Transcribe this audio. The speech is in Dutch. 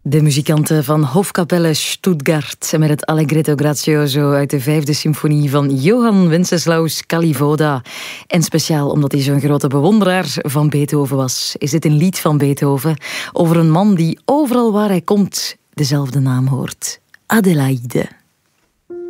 De muzikanten van Hofkapelle Stuttgart met het Allegretto Grazioso uit de 5e symfonie van Johann Wenceslaus Kalivoda. En speciaal omdat hij zo'n grote bewonderaar van Beethoven was, is dit een lied van Beethoven over een man die overal waar hij komt dezelfde naam hoort: Adelaide.